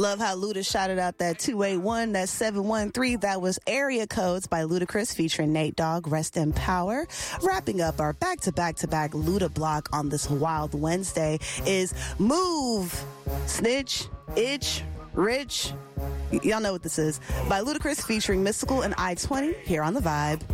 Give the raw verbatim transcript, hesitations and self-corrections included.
Love how Luda shouted out that two eight one, that seven one three. That was Area Codes by Ludacris featuring Nate Dogg, Rest in Power. Wrapping up our back-to-back-to-back Luda block on this Wild Wednesday is Move, Snitch, Itch, Rich. Y- y'all know what this is. By Ludacris featuring Mystical and I twenty here on The Vibe.